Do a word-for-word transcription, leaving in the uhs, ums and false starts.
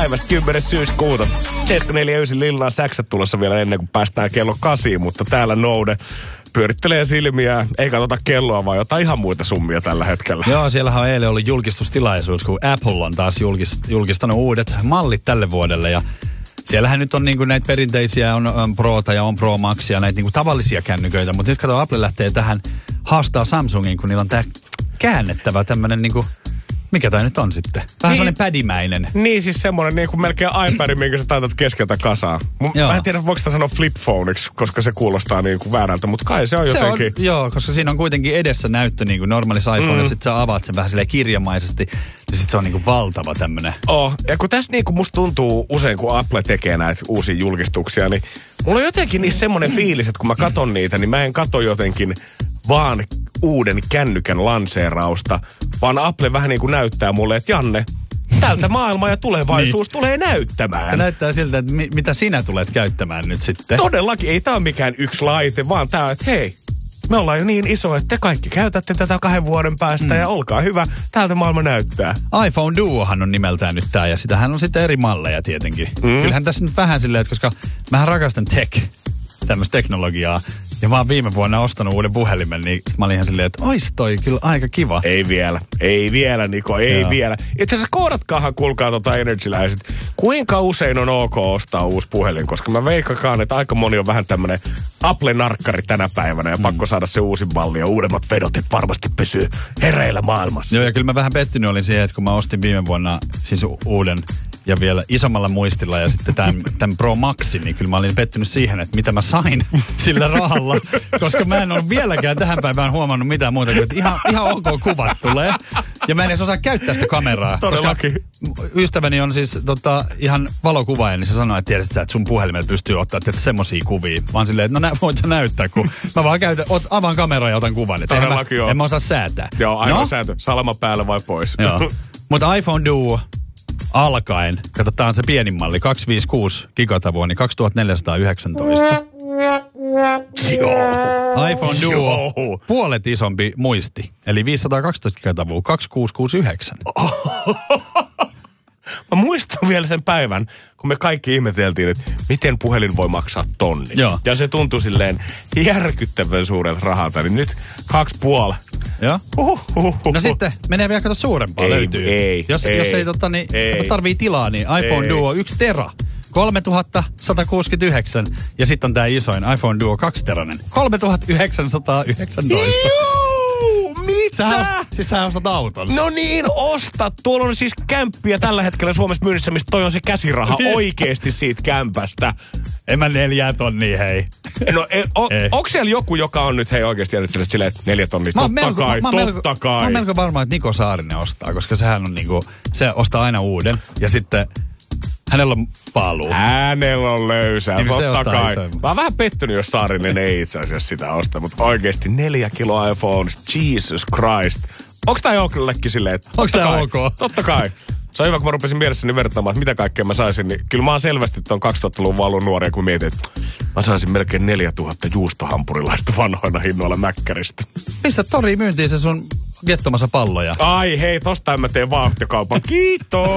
päivästä kymmenes syyskuuta. seitsemän neljäkymmentäyhdeksän Lil Nas X tulossa vielä ennen kuin päästään kello kahdeksan, mutta täällä Noude pyörittelee silmiä, ei katsota kelloa, vaan jotain ihan muita summia tällä hetkellä. Joo, siellähän on eilen ollut julkistustilaisuus, kun Apple on taas julkist, julkistanut uudet mallit tälle vuodelle. Ja siellähän nyt on niinku näitä perinteisiä, on, on Prota ja on Pro Maxia, näitä niinku tavallisia kännyköitä. Mutta nyt kato, Apple lähtee tähän haastaa Samsungin, kun niillä on tää käännettävä tämmönen niinku... Mikä tää nyt on sitten? Vähän niin, sellainen pädimäinen. Niin, siis semmoinen niin kuin melkein iPad, minkä sä taitat keskeltä kasaan. Mä en tiedä, voiko sitä sanoa flip phoneiksi, koska se kuulostaa niin kuin väärältä, mutta kai se on se jotenkin... On, joo, koska siinä on kuitenkin edessä näyttö niin kuin normaalissa iPhoneissa, mm. sit sä avaat sen vähän silleen kirjamaisesti, ja sit se on niin kuin valtava tämmönen. Oh, ja kun tässä niin kuin musta tuntuu usein, kun Apple tekee näitä uusia julkistuksia, niin mulla on jotenkin niissä semmoinen fiilis, että kun mä katon niitä, niin mä en kato jotenkin vaan uuden kännykän lanseerausta, vaan Apple vähän niin kuin näyttää mulle, että Janne, tältä maailma ja tulevaisuus niin tulee näyttämään. Ja näyttää siltä, että mi- mitä sinä tulet käyttämään nyt sitten. Todellakin, ei tää ole mikään yksi laite, vaan tää, että hei, me ollaan jo niin iso, että te kaikki käytätte tätä kahden vuoden päästä mm. ja olkaa hyvä, tältä maailma näyttää. iPhone Duohan on nimeltään nyt tää ja sitähän on sitten eri malleja tietenkin. Mm. Kyllähän tässä nyt vähän silleen, että koska mähän rakastan tech, tämmöistä teknologiaa. Ja mä oon viime vuonna ostanut uuden puhelimen, niin mä olin ihan silleen, että ois toi kyllä aika kiva. Ei vielä, ei vielä Niko, ei Joo. vielä. Itse asiassa koodatkaahan, kuulkaa tota Energyläiset, kuinka usein on ok ostaa uusi puhelin, koska mä veikkakaan, että aika moni on vähän tämmönen Apple-narkkari tänä päivänä ja mm. pakko saada se uusi malli ja uudemmat vedot, että varmasti pysyy hereillä maailmassa. Joo, ja kyllä mä vähän pettynyt olin siihen, että kun mä ostin viime vuonna siis uuden ja vielä isommalla muistilla ja sitten tämän, tämän Pro Maxin, niin kyllä mä olin pettynyt siihen, että mitä mä sain sillä rahalla. Koska mä en ole vieläkään tähän päivään huomannut mitään muuta kuin, että ihan, ihan ok kuvat tulee. Ja mä en edes osaa käyttää sitä kameraa. Todellakin. Ystäväni on siis tota, ihan valokuvaaja, niin se sanoi, että tiedät sä, että sun puhelimella pystyy ottaa semmosia kuvia. Vaan silleen, että no nä, voit sä näyttää, kun mä vaan käytän, ot, avaan kameraa ja otan kuvan. Että en, mä, en mä osaa säätää. Joo, ainoa no? sääntö. Salama päällä vai pois. Joo. Mutta iPhone Duo alkaen, katsotaan se pienin malli, kaksisataaviisikymmentäkuusi gigatavua, niin kaksituhattaneljäsataayhdeksäntoista. Joo. iPhone Duo, Joo. puolet isompi muisti, eli viisisataakaksitoista gigatavua, kaksituhattakuusisataakuusikymmentäyhdeksän. Mä muistan vielä sen päivän, kun me kaikki ihmeteltiin, että miten puhelin voi maksaa tonni. Joo. Ja se tuntui silleen järkyttävän suurelta rahalta, niin nyt kaksi puoli. Joo. Uhuhuhu. No sitten menee vielä kato suurempaa ei, löytyy. Ei, jos, ei, jos ei, totta, niin, ei. tarvii tilaa, niin iPhone ei. Duo yksi tera. kolmetuhattasata kuusikymmentäyhdeksän ja sitten on tää isoin iPhone Duo kaksi teranen. kolmetuhattayhdeksänsataayhdeksäntoista. Mitä? Sä, siis sä ostat auton. No niin, osta. Tuolla on siis kämppiä tällä hetkellä Suomessa myynnissä, mistä toi on se käsiraha oikeesti siitä kämpästä. En mä neljää tonnia, hei. No, e, o, onko siellä joku, joka on nyt hei oikeesti jätetty silleen, että neljä tonnia? Totta melko, kai, mä, totta melko, kai. Mä oon melko varma, että Niko Saarinen ostaa, koska sehän on niinku, se ostaa aina uuden ja sitten hänellä on paluu. Hänellä on löysää, niin totta kai. Isoimman. Mä oon vähän pettynyt, jos Saarinen ei itse asiassa sitä osta, mutta oikeesti neljä kiloa iPhone, Jesus Christ. Onks tää jollekin silleen, että onks tää kai, ok? Totta kai. Se on hyvä, kun mä rupesin mielessäni vertaamaan, että mitä kaikkea mä saisin, niin kyllä mä oon selvästi tuon kaksituhattaluvun ollut nuoria, kun mietin, että mä saisin melkein neljätuhatta juustohampurilaista vanhoina hinnoilla Mäkkäristä. Pistä toriin myyntiin se sun viettomassa palloja. Ai hei, tosta en mä tee vauhtikaupan. Kiitos!